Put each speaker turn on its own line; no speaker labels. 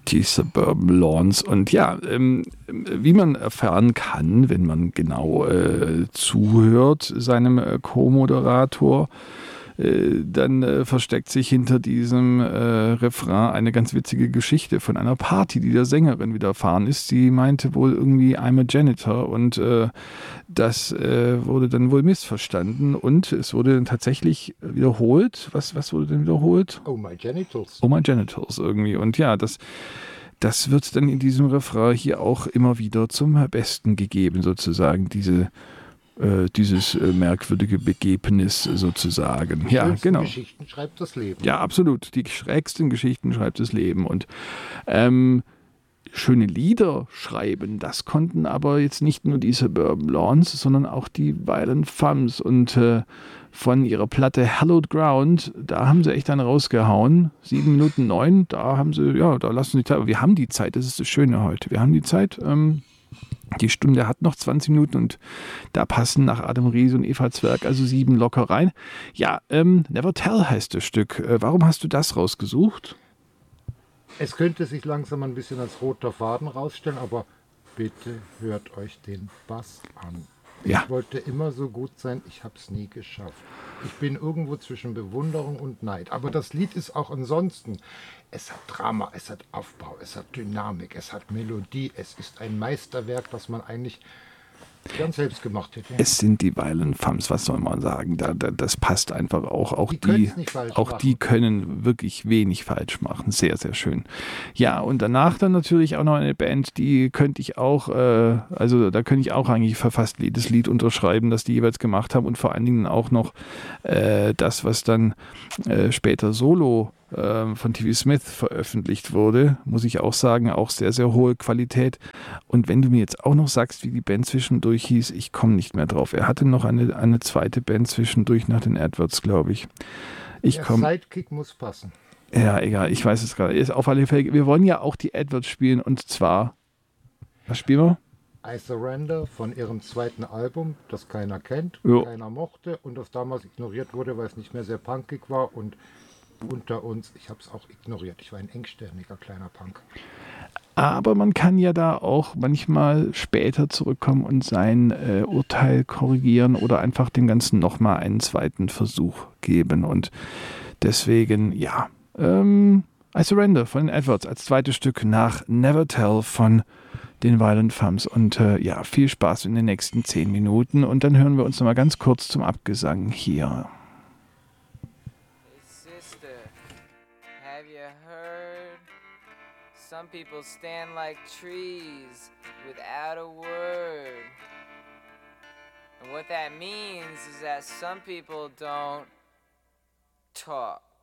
Die Suburban Lawns. Und ja, wie man erfahren kann, wenn man genau zuhört, seinem Co-Moderator, dann versteckt sich hinter diesem Refrain eine ganz witzige Geschichte von einer Party, die der Sängerin widerfahren ist. Sie meinte wohl irgendwie I'm a janitor und das wurde dann wohl missverstanden und es wurde dann tatsächlich wiederholt. Was wurde denn wiederholt?
Oh, my genitals.
Oh, my genitals irgendwie. Und ja, das wird dann in diesem Refrain hier auch immer wieder zum Besten gegeben, sozusagen, dieses merkwürdige Begebnis sozusagen.
Die
Ja,
schönsten
genau.
Geschichten schreibt das Leben.
Ja, absolut. Die schrägsten Geschichten schreibt das Leben. Und schöne Lieder schreiben, das konnten aber jetzt nicht nur die Suburban Lawns, sondern auch die Violent Femmes. Und von ihrer Platte Hallowed Ground, da haben sie echt einen rausgehauen. 7:09, da haben sie, ja, da lassen sie Zeit. Aber wir haben die Zeit, das ist das Schöne heute. Wir haben die Zeit. Die Stunde hat noch 20 Minuten und da passen nach Adam Riese und Eva Zwerg also 7 locker rein. Ja, Never Tell heißt das Stück. Warum hast du das rausgesucht?
Es könnte sich langsam ein bisschen als roter Faden rausstellen, aber bitte hört euch den Bass an.
Ja.
Ich wollte immer so gut sein, ich habe es nie geschafft. Ich bin irgendwo zwischen Bewunderung und Neid. Aber das Lied ist auch ansonsten. Es hat Drama, es hat Aufbau, es hat Dynamik, es hat Melodie. Es ist ein Meisterwerk, das man eigentlich ganz selbst gemacht hätte.
Es sind die Violent Femmes, was soll man sagen? Das passt einfach auch. Auch
Die können's nicht falsch machen.
die können wirklich wenig falsch machen. Sehr, sehr schön. Ja, und danach dann natürlich auch noch eine Band, die könnte ich auch, also da könnte ich auch eigentlich fast jedes Lied unterschreiben, das die jeweils gemacht haben und vor allen Dingen auch noch das, was dann später solo von TV Smith veröffentlicht wurde, muss ich auch sagen, auch sehr, sehr hohe Qualität. Und wenn du mir jetzt auch noch sagst, wie die Band zwischendurch hieß, ich komme nicht mehr drauf. Er hatte noch eine zweite Band zwischendurch nach den Edwards, glaube ich.
Der Sidekick muss passen.
Ja, egal, ich weiß es gerade. Ist auf alle Fälle, wir wollen ja auch die Edwards spielen und zwar, was spielen wir?
I Surrender von ihrem zweiten Album, das keiner kennt,
Jo.
keiner mochte und das damals ignoriert wurde, weil es nicht mehr sehr punkig war und unter uns, ich habe es auch ignoriert. Ich war ein engstirniger kleiner Punk.
Aber man kann ja da auch manchmal später zurückkommen und sein Urteil korrigieren oder einfach dem Ganzen nochmal einen zweiten Versuch geben. Und deswegen, ja, I Surrender von den Edwards als zweites Stück nach Never Tell von den Violent Femmes. Und ja, viel Spaß in den nächsten 10 Minuten. Und dann hören wir uns nochmal ganz kurz zum Abgesang hier.
Have you heard? Some people stand like trees without a word. And what that means is that some people don't talk.